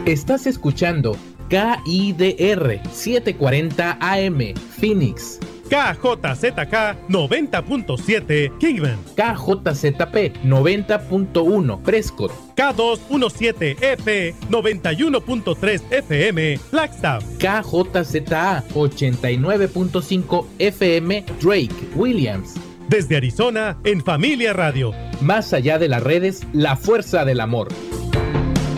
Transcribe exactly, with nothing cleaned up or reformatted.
Estás escuchando K I D R setecientos cuarenta A M, Phoenix. K J Z K noventa punto siete, Kingman. K J Z P noventa punto uno, Prescott. K doscientos diecisiete F noventa y uno punto tres F M, Flagstaff. K J Z A ochenta y nueve punto cinco F M, Drake, Williams. Desde Arizona, en Familia Radio. Más allá de las redes, la fuerza del amor.